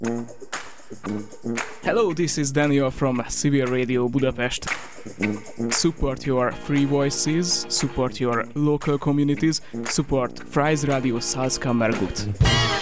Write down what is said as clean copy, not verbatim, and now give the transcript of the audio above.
Hello, this is Daniel from Civil Radio Budapest. Support your free voices, support your local communities, support Fries Radio Salzkammergut.